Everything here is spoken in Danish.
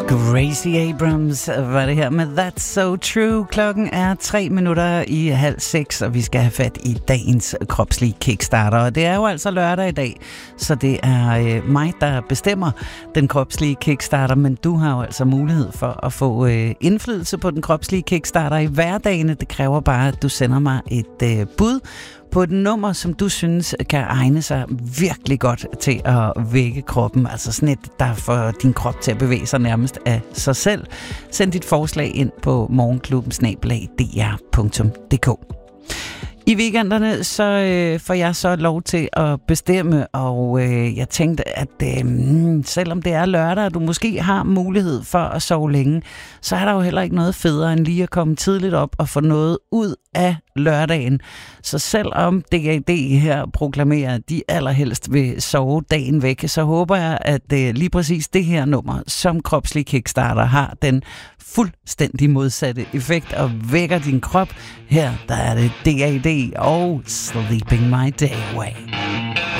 Gracie Abrams var det her med That's So True. Klokken er 5:03, og vi skal have fat i dagens kropslige kickstarter. Og det er jo altså lørdag i dag, så det er mig, der bestemmer den kropslige kickstarter. Men du har jo altså mulighed for at få indflydelse på den kropslige kickstarter i hverdagene. Det kræver bare, at du sender mig et bud på et nummer, som du synes kan egne sig virkelig godt til at vække kroppen. Altså sådan et, der får din krop til at bevæge sig nærmest af sig selv. Send dit forslag ind på morgenklubben@dr.dk. I weekenderne så får jeg så lov til at bestemme, og jeg tænkte, at selvom det er lørdag, og du måske har mulighed for at sove længe, så er der jo heller ikke noget federe end lige at komme tidligt op og få noget ud af lørdagen. Så selvom DAD her proklamerer, at de allerhelst vil sove dagen væk, så håber jeg, at lige præcis det her nummer, som kropslig kickstarter, har den fuldstændig modsatte effekt og vækker din krop. Her der er det DAD og Sleeping My Day Away.